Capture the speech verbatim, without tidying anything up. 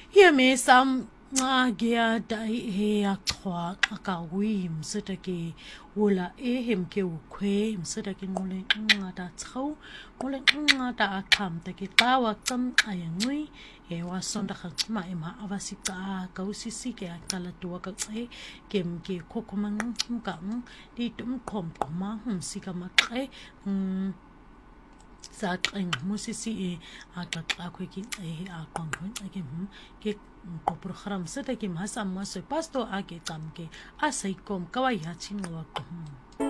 Here me some Agia dai he a kwa aka wim sitaki wula e him ke ukwe him sitaki ngule ngata tau ngule ngata akam taki tawa kam ayangui e wa sonda khatma ema avasika ka usisi ke akala tuwa ka tse kem ke kokomang mkang di tum kom koma hum sika makre sa qeng musisi e aqaqa kweki e aqangwen ake ke ko program sa take mahasa mo so pasto ake tamke asay kom kawai hachin wa ko